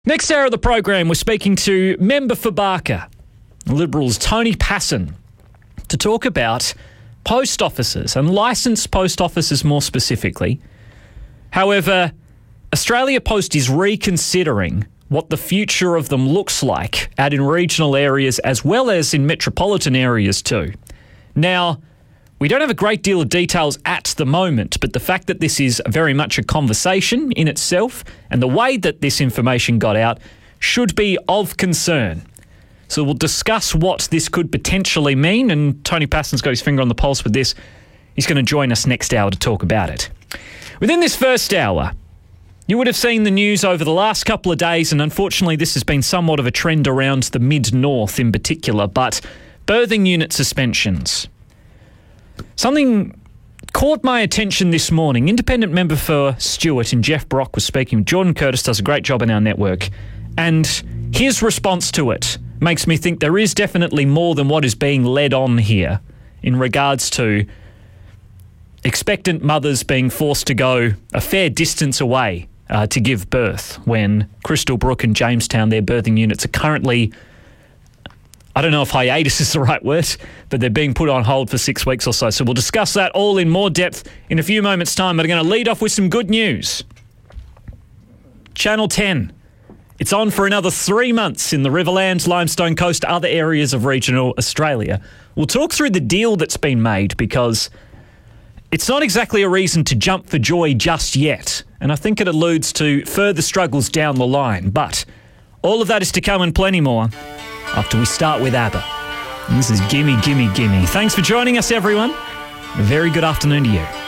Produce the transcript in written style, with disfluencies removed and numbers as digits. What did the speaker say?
Next hour of the program, we're speaking to member for Barker, Liberals Tony Passon, to talk about post offices and licensed post offices more specifically. However, Australia Post is reconsidering what the future of them looks like out in regional areas as well as in metropolitan areas too. Now, we don't have a great deal of details at the moment, but the fact that this is very much a conversation in itself and the way that this information got out should be of concern. So we'll discuss what this could potentially mean, and Tony Passon's got his finger on the pulse with this. He's going to join us next hour to talk about it. Within this first hour, you would have seen the news over the last couple of days, and unfortunately this has been somewhat of a trend around the mid-north in particular, but birthing unit suspensions. Something caught my attention this morning. Independent member for Stewart and Jeff Brock was speaking. Jordan Curtis does a great job in our network, and his response to it makes me think there is definitely more than what is being led on here in regards to expectant mothers being forced to go a fair distance away to give birth when Crystal Brook and Jamestown, their birthing units, are currently, I don't know if hiatus is the right word, but they're being put on hold for 6 weeks or so. So we'll discuss that all in more depth in a few moments' time. But I'm going to lead off with some good news. Channel 10. It's on for another 3 months in the Riverland, Limestone Coast, other areas of regional Australia. We'll talk through the deal that's been made because it's not exactly a reason to jump for joy just yet. And I think it alludes to further struggles down the line. But all of that is to come and plenty more after we start with ABBA. And this is Gimme, Gimme, Gimme. Thanks for joining us, everyone. A very good afternoon to you.